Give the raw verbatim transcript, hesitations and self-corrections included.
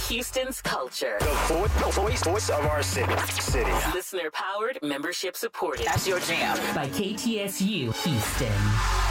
Houston's culture. The vo- voice, voice of our city. City. Listener powered, membership supported. That's your jam. By K T S U Houston.